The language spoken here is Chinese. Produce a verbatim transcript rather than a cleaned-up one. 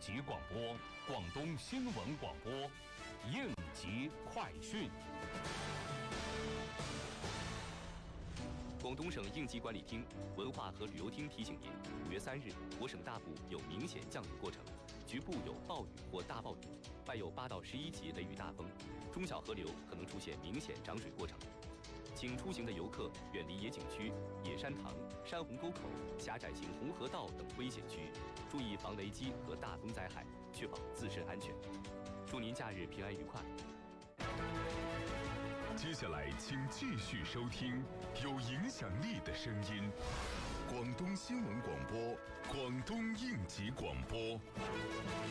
急广播，广东新闻广播，应急快讯。 广东省应急管理厅、文化和旅游厅提醒您：五月三日，我省大部有明显降雨过程，局部有暴雨或大暴雨，外有八到十一级雷雨大风，中小河流可能出现明显涨水过程。请出行的游客远离野景区、野山塘、山洪沟口、狭窄型红河道等危险区，注意防雷击和大风灾害，确保自身安全。祝您假日平安愉快。 接下来，请继续收听有影响力的声音——广东新闻广播、广东应急广播。